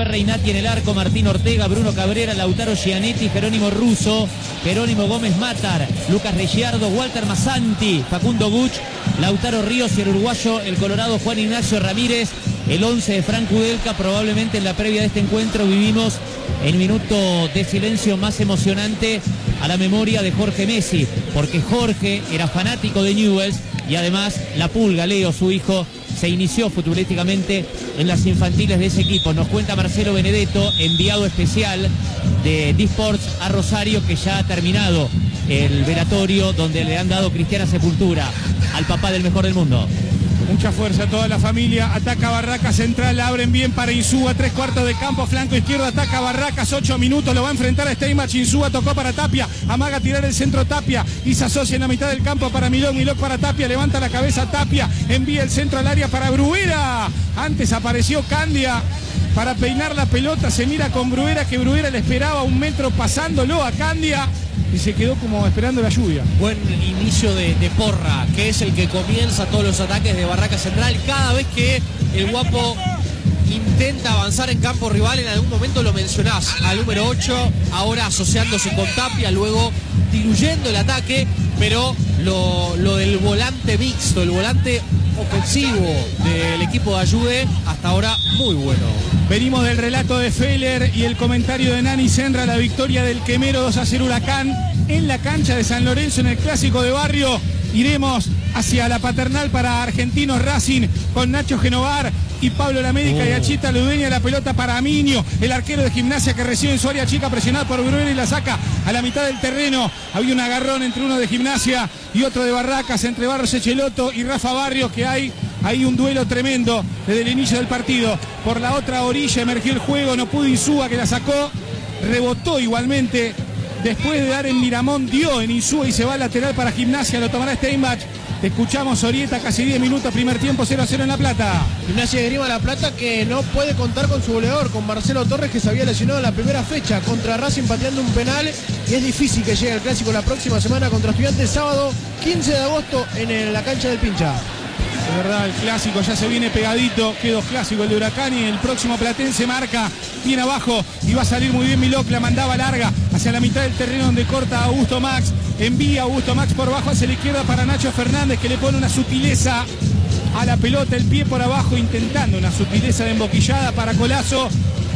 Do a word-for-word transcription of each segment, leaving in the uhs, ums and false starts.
Josué Reinati en el arco, Martín Ortega, Bruno Cabrera, Lautaro Gianetti, Jerónimo Russo, Jerónimo Gómez Matar, Lucas Ricciardo, Walter Masanti, Facundo Buch, Lautaro Ríos y el uruguayo, el colorado Juan Ignacio Ramírez. El once de Frank Kudelka. Probablemente en la previa de este encuentro vivimos el minuto de silencio más emocionante a la memoria de Jorge Messi, porque Jorge era fanático de Newell's y además la Pulga, Leo, su hijo, se inició futbolísticamente en las infantiles de ese equipo. Nos cuenta Marcelo Benedetto, enviado especial de D-Sports a Rosario, que ya ha terminado el velatorio donde le han dado cristiana sepultura al papá del mejor del mundo. Mucha fuerza toda la familia. Ataca Barracas central, la abren bien para Insúa, tres cuartos de campo, flanco izquierdo, ataca Barracas, ocho minutos, lo va a enfrentar a Steinbach. Insúa tocó para Tapia, amaga tirar el centro Tapia y se asocia en la mitad del campo para Milón, Milón para Tapia, levanta la cabeza Tapia, envía el centro al área para Bruera. Antes apareció Candia para peinar la pelota, se mira con Bruera, que Bruera le esperaba un metro pasándolo a Candia y se quedó como esperando la lluvia. Buen inicio de, de Porra, que es el que comienza todos los ataques de Barracas Central. Cada vez que el Guapo intenta avanzar en campo rival, en algún momento lo mencionás al número ocho, ahora asociándose con Tapia, luego diluyendo el ataque, pero lo, lo del volante mixto, el volante ofensivo del equipo de Ayude, hasta ahora muy bueno. Venimos del relato de Feller y el comentario de Nani Senra, la victoria del Quemero dos a cero Huracán en la cancha de San Lorenzo en el clásico de barrio. Iremos hacia la Paternal para Argentinos Racing con Nacho Genovar y Pablo Lamérica oh. y Achita Ludeña. La pelota para Miño, el arquero de Gimnasia, que recibe en su área chica, presionado por Bruera y la saca a la mitad del terreno. Había un agarrón entre uno de Gimnasia y otro de Barracas, entre Barros Echeloto y Rafa Barrios, que hay Hay un duelo tremendo desde el inicio del partido. Por la otra orilla emergió el juego, no pudo Insúa, que la sacó, rebotó igualmente. Después de dar en Miramón, dio en Insúa y se va al lateral para Gimnasia, lo tomará Steinbach. Te escuchamos, Orieta, casi diez minutos, primer tiempo, cero a cero en La Plata. Gimnasia de Grima La Plata, que no puede contar con su goleador, con Marcelo Torres, que se había lesionado en la primera fecha contra Racing pateando un penal, y es difícil que llegue al clásico la próxima semana contra Estudiantes, sábado quince de agosto en el, la cancha del Pincha. De verdad, el clásico ya se viene pegadito, quedó clásico el de Huracán, y el próximo Platense marca bien abajo y va a salir muy bien Milok, la mandaba larga hacia la mitad del terreno donde corta Augusto Max, envía Augusto Max por abajo hacia la izquierda para Nacho Fernández, que le pone una sutileza a la pelota, el pie por abajo, intentando una sutileza de emboquillada para Colazo.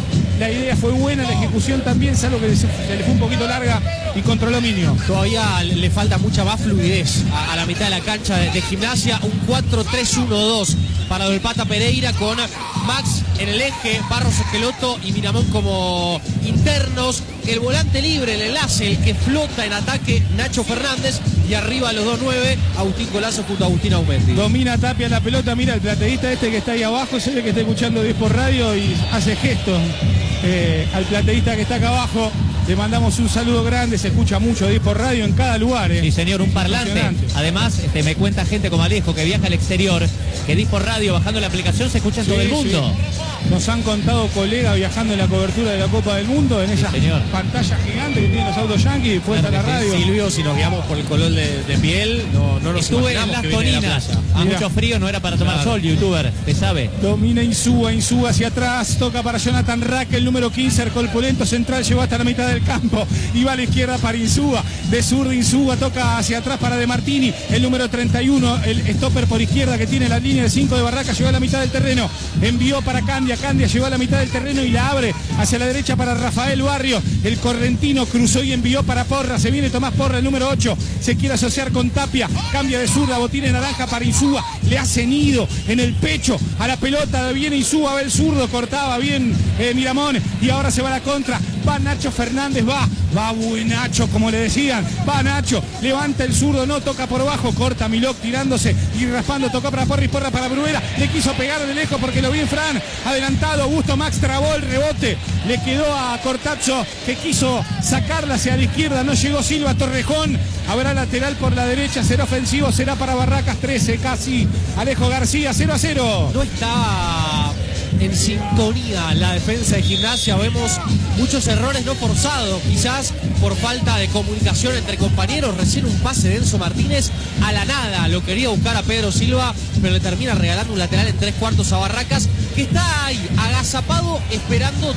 La idea fue buena, la ejecución también, salvo que se le fue un poquito larga y controló Miño. Todavía le falta mucha más fluidez a, a la mitad de la cancha de, de Gimnasia. Un cuatro tres uno dos para Del Pata Pereira, con Max en el eje, Barros Esqueloto y Miramón como internos. El volante libre, el enlace, el que flota en ataque, Nacho Fernández. Y arriba los dos nueve, Agustín Colazo junto a Agustín Aumenti. Domina Tapia la pelota, mira el plateísta este que está ahí abajo, se ve que está escuchando diez por radio y hace gestos eh, al plateísta que está acá abajo. Le mandamos un saludo grande, se escucha mucho diez por radio en cada lugar. Eh. Sí, señor, un parlante. Además, este, me cuenta gente como Alejo, que viaja al exterior, que diez por radio, bajando la aplicación, se escucha en sí, todo el mundo. Sí. Nos han contado colegas viajando en la cobertura de la Copa del Mundo, en esas sí, pantallas gigantes que tienen los autos yanquis, fuera la radio. Silvio, si nos guiamos por el color de, de piel, no, no nos Estuve en Las Toninas, a mucho frío, no era para tomar claro. sol, youtuber, te sabe. Domina Insúa, Insúa hacia atrás, toca para Jonathan Rack, el número quince, el corpulento central, llegó hasta la mitad del campo y va a la izquierda para Insúa, de sur de Insúa, toca hacia atrás para De Martini, el número treinta y uno, el stopper por izquierda que tiene la línea de cinco de Barracas, llegó a la mitad del terreno, envió para Candia, Candia llegó a la mitad del terreno y la abre hacia la derecha para Rafael Barrio, el correntino cruzó y envió para Porra, se viene Tomás Porra, el número ocho, se quiere asociar con Tapia, cambia de zurda, botín naranja para Insúa, le hace nido en el pecho a la pelota, viene Insúa, va el zurdo, cortaba bien eh, Miramón y ahora se va a la contra, va Nacho Fernández, va, va buen Nacho, como le decían, va Nacho, levanta el zurdo, no toca por abajo, corta Milok tirándose y raspando, tocó para Porra y Porra para Bruera, le quiso pegar de lejos porque lo vi en Fran, adelantado, Augusto Max trabó el rebote, le quedó a Cortazzo que quiso sacarla hacia la izquierda, no llegó Silva, Torrejón, habrá lateral por la derecha, será ofensivo, será para Barracas, trece casi, Alejo García, cero a cero. No está en sintonía la defensa de Gimnasia, vemos muchos errores no forzados, quizás por falta de comunicación entre compañeros. Recién un pase de Enzo Martínez a la nada, lo quería buscar a Pedro Silva, pero le termina regalando un lateral en tres cuartos a Barracas, que está ahí agazapado esperando